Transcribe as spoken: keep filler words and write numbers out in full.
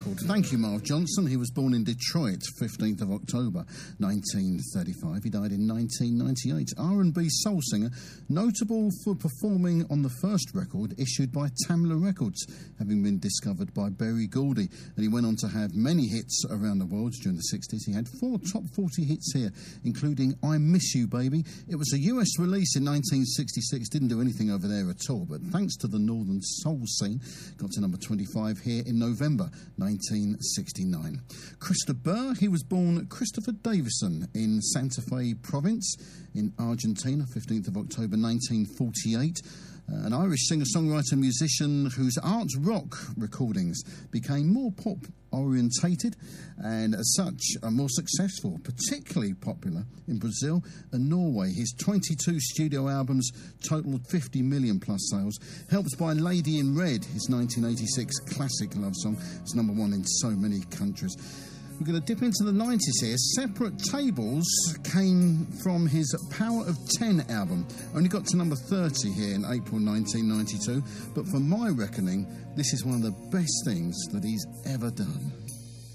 record. Thank you, Marv Johnson. He was born in Detroit, fifteenth of October, nineteen thirty-five. He died in nineteen ninety-eight. R and B soul singer, notable for performing on the first record issued by Tamla Records, having been discovered by Berry Gordy. And he went on to have many hits around the world during the sixties. He had four top forty hits here, including I Miss You, Baby. It was a U S release in nineteen sixty-six. Didn't do anything over there at all, but thanks to the Northern Soul scene, got to number twenty-five here in November nineteen sixty-nine. Christopher Burr, he was born Christopher Davison in Santa Fe Province in Argentina, fifteenth of October nineteen forty-eight. Uh, an Irish singer-songwriter musician whose art rock recordings became more pop orientated and as such are more successful, particularly popular in Brazil and Norway. His twenty-two studio albums totaled fifty million plus sales, helped by Lady in Red, his nineteen eighty-six classic love song. It's number one in so many countries. We're going to dip into the nineties here. Separate Tables came from his Power of ten album. Only got to number thirty here in April nineteen ninety-two, but for my reckoning, this is one of the best things that he's ever done.